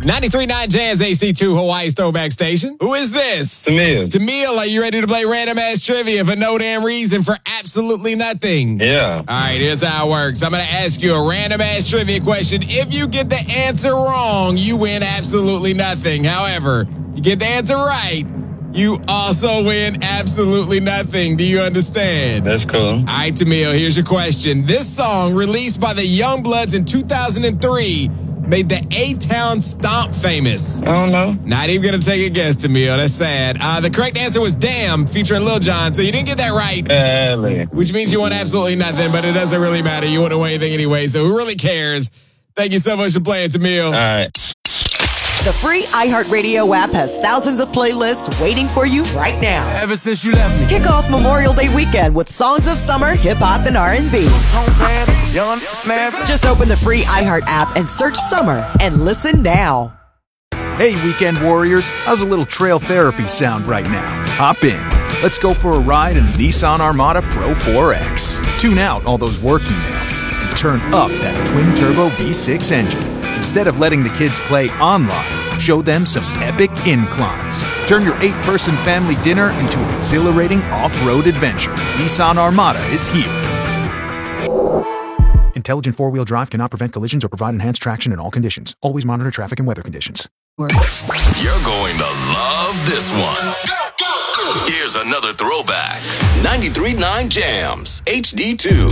93.9 Jams HD2 Hawaii's Throwback Station. Who is this? Tamil, are you ready to play random ass trivia for no damn reason for absolutely nothing? Yeah. All right, here's how it works. I'm going to ask you a random ass trivia question. If you get the answer wrong, you win absolutely nothing. However, you get the answer right, you also win absolutely nothing. Do you understand? That's cool. All right, Tamil, here's your question. This song, released by the Youngbloods in 2003, made the A-Town Stomp famous. I don't know. Not even going to take a guess, Tamil. That's sad. The correct answer was Damn, featuring Lil Jon, so you didn't get that right. Which means you won absolutely nothing, but it doesn't really matter. You wouldn't win anything anyway, so who really cares? Thank you so much for playing, Tamil. All right. The free iHeartRadio app has thousands of playlists waiting for you right now. Ever since you left me. Kick off Memorial Day weekend with songs of summer, hip-hop, and R&B. Just open the free iHeart app and search Summer and listen now. Hey, weekend warriors, how's a little trail therapy sound right now? Hop in. Let's go for a ride in the Nissan Armada Pro 4X. Tune out all those work emails and turn up that twin-turbo V6 engine. Instead of letting the kids play online, show them some epic inclines. Turn your 8-person family dinner into an exhilarating off-road adventure. Nissan Armada is here. Intelligent four-wheel drive cannot prevent collisions or provide enhanced traction in all conditions. Always monitor traffic and weather conditions. You're going to love this one. Here's another throwback. 93.9 Jams, HD2.